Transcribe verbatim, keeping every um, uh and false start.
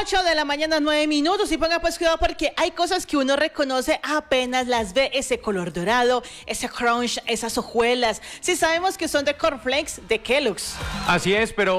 ocho de la mañana, nueve minutos, y ponga pues cuidado porque hay cosas que uno reconoce apenas las ve, ese color dorado, ese crunch, esas hojuelas. Si sabemos que son de cornflakes de Kellogg's. Así es, pero